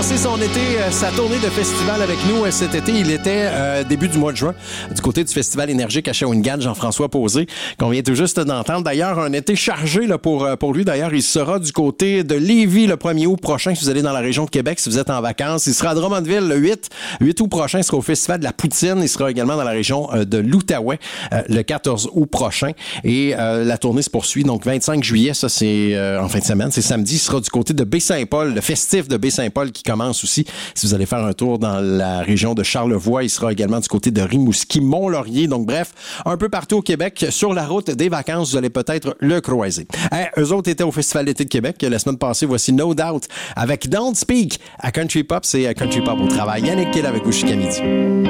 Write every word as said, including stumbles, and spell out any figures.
commencé son été, euh, sa tournée de festival avec nous euh, cet été. Il était euh, début du mois de juin du côté du Festival énergique à Shawinigan, Jean-François Posé, qu'on vient tout juste d'entendre. D'ailleurs, un été chargé là, pour, euh, pour lui. D'ailleurs, il sera du côté de Lévis le premier août prochain, si vous allez dans la région de Québec, si vous êtes en vacances. Il sera à Drummondville le huit août prochain. Il sera au Festival de la Poutine. Il sera également dans la région euh, de l'Outaouais euh, le quatorze août prochain. Et euh, la tournée se poursuit. Donc, vingt-cinq juillet, ça c'est euh, en fin de semaine, c'est samedi. Il sera du côté de Baie-Saint-Paul, le festif de Baie-Saint-Paul qui commence aussi. Si vous allez faire un tour dans la région de Charlevoix, il sera également du côté de Rimouski, Mont-Laurier. Donc bref, un peu partout au Québec, sur la route des vacances, vous allez peut-être le croiser. Hey, eux autres étaient au Festival d'été de Québec la semaine passée. Voici No Doubt avec Don't Speak à Country Pop. C'est Country Pop au travail. Yannick Kill avec vous jusqu'à midi.